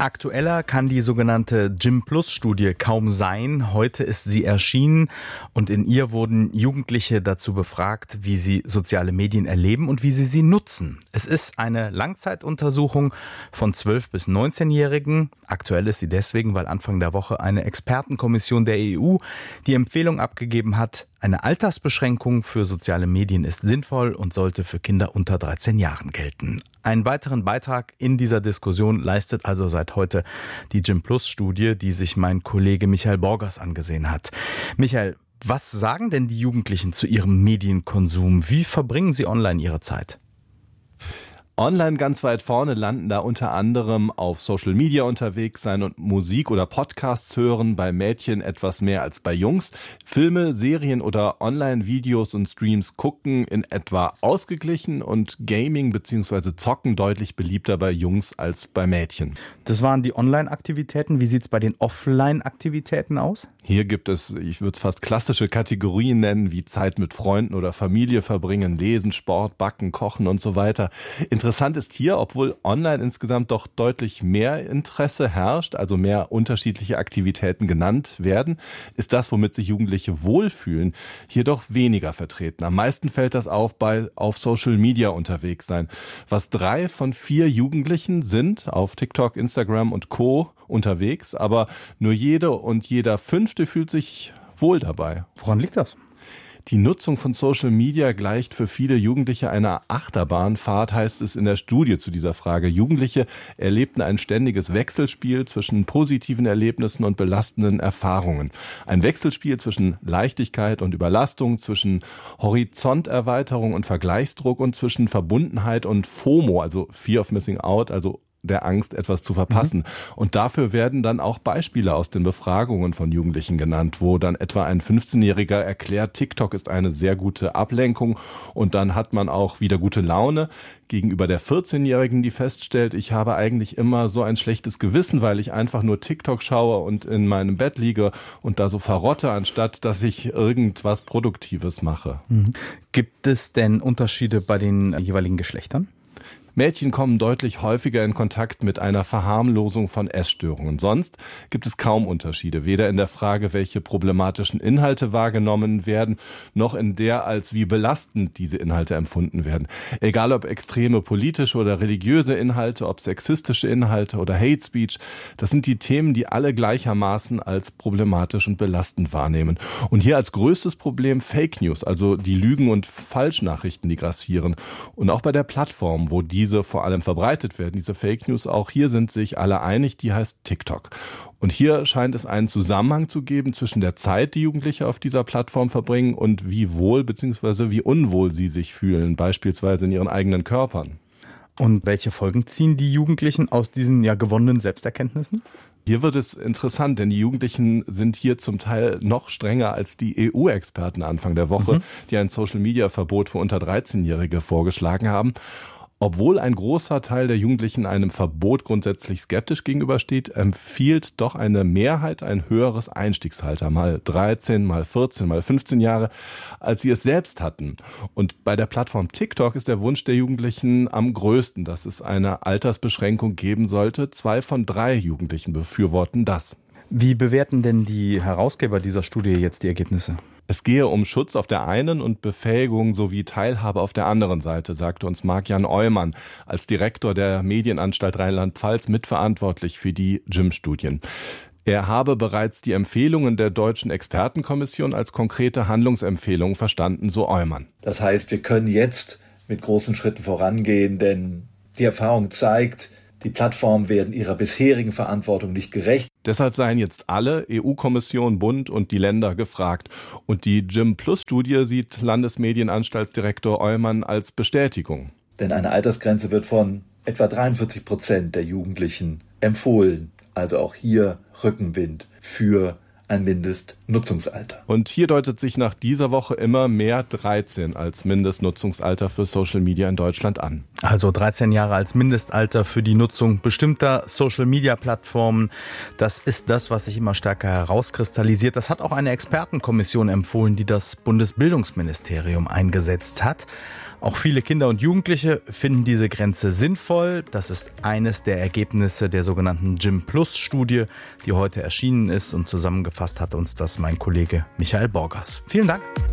Aktueller kann die sogenannte Gym-Plus-Studie kaum sein. Heute ist sie erschienen und in ihr wurden Jugendliche dazu befragt, wie sie soziale Medien erleben und wie sie nutzen. Es ist eine Langzeituntersuchung von 12- bis 19-Jährigen. Aktuell ist sie deswegen, weil Anfang der Woche eine Expertenkommission der EU die Empfehlung abgegeben hat, eine Altersbeschränkung für soziale Medien ist sinnvoll und sollte für Kinder unter 13 Jahren gelten. Einen weiteren Beitrag in dieser Diskussion leistet also seit heute die Gym-Plus-Studie, die sich mein Kollege Michael Borgers angesehen hat. Michael, was sagen denn die Jugendlichen zu ihrem Medienkonsum? Wie verbringen sie online ihre Zeit? Online ganz weit vorne landen da unter anderem auf Social Media unterwegs sein und Musik oder Podcasts hören, bei Mädchen etwas mehr als bei Jungs. Filme, Serien oder Online-Videos und Streams gucken in etwa ausgeglichen und Gaming bzw. Zocken deutlich beliebter bei Jungs als bei Mädchen. Das waren die Online-Aktivitäten. Wie sieht es bei den Offline-Aktivitäten aus? Hier gibt es, ich würde es fast klassische Kategorien nennen, wie Zeit mit Freunden oder Familie verbringen, Lesen, Sport, Backen, Kochen und so weiter. Interessant ist hier, obwohl online insgesamt doch deutlich mehr Interesse herrscht, also mehr unterschiedliche Aktivitäten genannt werden, ist das, womit sich Jugendliche wohlfühlen, hier doch weniger vertreten. Am meisten fällt das auf auf Social Media unterwegs sein. Was 3 von 4 Jugendlichen sind auf TikTok, Instagram und Co. unterwegs, aber nur jede und jeder 5. fühlt sich wohl dabei. Woran liegt das? Die Nutzung von Social Media gleicht für viele Jugendliche einer Achterbahnfahrt, heißt es in der Studie zu dieser Frage. Jugendliche erlebten ein ständiges Wechselspiel zwischen positiven Erlebnissen und belastenden Erfahrungen. Ein Wechselspiel zwischen Leichtigkeit und Überlastung, zwischen Horizonterweiterung und Vergleichsdruck und zwischen Verbundenheit und FOMO, also Fear of Missing Out, also der Angst, etwas zu verpassen. Und dafür werden dann auch Beispiele aus den Befragungen von Jugendlichen genannt, wo dann etwa ein 15-Jähriger erklärt, TikTok ist eine sehr gute Ablenkung und dann hat man auch wieder gute Laune gegenüber der 14-Jährigen, die feststellt, ich habe eigentlich immer so ein schlechtes Gewissen, weil ich einfach nur TikTok schaue und in meinem Bett liege und da so verrotte, anstatt dass ich irgendwas Produktives mache. Gibt es denn Unterschiede bei den jeweiligen Geschlechtern? Mädchen kommen deutlich häufiger in Kontakt mit einer Verharmlosung von Essstörungen. Sonst gibt es kaum Unterschiede, weder in der Frage, welche problematischen Inhalte wahrgenommen werden, noch in der, als wie belastend diese Inhalte empfunden werden. Egal ob extreme politische oder religiöse Inhalte, ob sexistische Inhalte oder Hate Speech, das sind die Themen, die alle gleichermaßen als problematisch und belastend wahrnehmen. Und hier als größtes Problem Fake News, also die Lügen und Falschnachrichten, die grassieren. Und auch bei der Plattform, wo diese vor allem verbreitet werden, diese Fake News, auch hier sind sich alle einig, die heißt TikTok. Und hier scheint es einen Zusammenhang zu geben zwischen der Zeit, die Jugendliche auf dieser Plattform verbringen und wie wohl bzw. wie unwohl sie sich fühlen, beispielsweise in ihren eigenen Körpern. Und welche Folgen ziehen die Jugendlichen aus diesen gewonnenen Selbsterkenntnissen? Hier wird es interessant, denn die Jugendlichen sind hier zum Teil noch strenger als die EU-Experten Anfang der Woche, die ein Social-Media-Verbot für unter 13-Jährige vorgeschlagen haben. Obwohl ein großer Teil der Jugendlichen einem Verbot grundsätzlich skeptisch gegenübersteht, empfiehlt doch eine Mehrheit ein höheres Einstiegsalter, mal 13, mal 14, mal 15 Jahre, als sie es selbst hatten. Und bei der Plattform TikTok ist der Wunsch der Jugendlichen am größten, dass es eine Altersbeschränkung geben sollte. 2 von 3 Jugendlichen befürworten das. Wie bewerten denn die Herausgeber dieser Studie jetzt die Ergebnisse? Es gehe um Schutz auf der einen und Befähigung sowie Teilhabe auf der anderen Seite, sagte uns Marc-Jan Eumann als Direktor der Medienanstalt Rheinland-Pfalz mitverantwortlich für die Gym-Studien. Er habe bereits die Empfehlungen der Deutschen Expertenkommission als konkrete Handlungsempfehlungen verstanden, so Eumann. Das heißt, wir können jetzt mit großen Schritten vorangehen, denn die Erfahrung zeigt, die Plattformen werden ihrer bisherigen Verantwortung nicht gerecht. Deshalb seien jetzt alle, EU-Kommission, Bund und die Länder gefragt. Und die Gym-Plus-Studie sieht Landesmedienanstaltsdirektor Eumann als Bestätigung. Denn eine Altersgrenze wird von etwa 43% der Jugendlichen empfohlen. Also auch hier Rückenwind für ein Mindestnutzungsalter. Und hier deutet sich nach dieser Woche immer mehr 13 als Mindestnutzungsalter für Social Media in Deutschland an. Also 13 Jahre als Mindestalter für die Nutzung bestimmter Social-Media-Plattformen. Das ist das, was sich immer stärker herauskristallisiert. Das hat auch eine Expertenkommission empfohlen, die das Bundesbildungsministerium eingesetzt hat. Auch viele Kinder und Jugendliche finden diese Grenze sinnvoll. Das ist eines der Ergebnisse der sogenannten Gym-Plus-Studie, die heute erschienen ist, und zusammengefasst hat uns das mein Kollege Michael Borgers. Vielen Dank.